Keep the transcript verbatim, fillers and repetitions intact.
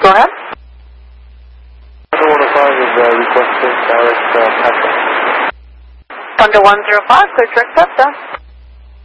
Go ahead. Thunder one oh five is uh, requesting direct uh, P E T A. Thunder one oh five, clear direct P E T A.